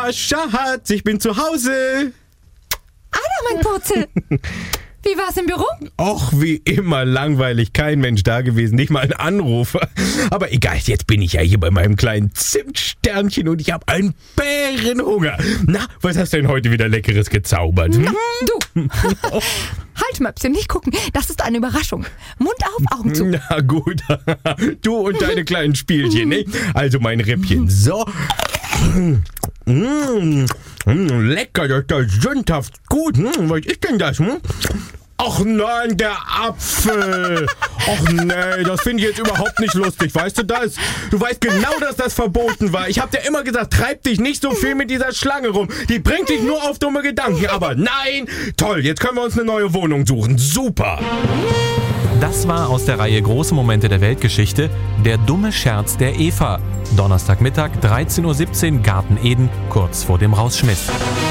Eva, Schatz, ich bin zu Hause. Anna, mein Purzel. Wie war's im Büro? Och, wie immer langweilig. Kein Mensch da gewesen, nicht mal ein Anrufer. Aber egal, jetzt bin ich ja hier bei meinem kleinen Zimtsternchen und ich habe einen Bärenhunger. Na, was hast du denn heute wieder Leckeres gezaubert? Na, du. Halt, Möpschen, nicht gucken. Das ist eine Überraschung. Mund auf, Augen zu. Na gut, du und deine kleinen Spielchen, ne? Also mein Rippchen. So. Lecker, das ist ja sündhaft gut. Was ist denn das? Ach nein, der Apfel. Ach nee, das finde ich jetzt überhaupt nicht lustig. Weißt du das? Du weißt genau, dass das verboten war. Ich habe dir immer gesagt, treib dich nicht so viel mit dieser Schlange rum. Die bringt dich nur auf dumme Gedanken. Aber nein, toll, jetzt können wir uns eine neue Wohnung suchen. Super. Das war aus der Reihe Große Momente der Weltgeschichte, der dumme Scherz der Eva. Donnerstagmittag, 13:17 Uhr, Garten Eden, kurz vor dem Rausschmiss.